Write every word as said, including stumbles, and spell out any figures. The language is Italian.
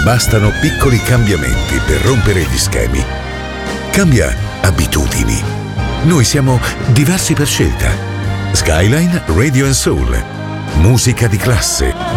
Bastano piccoli cambiamenti per rompere gli schemi. Cambia abitudini. Noi siamo diversi per scelta. Skyline Radio and Soul. Musica di classe,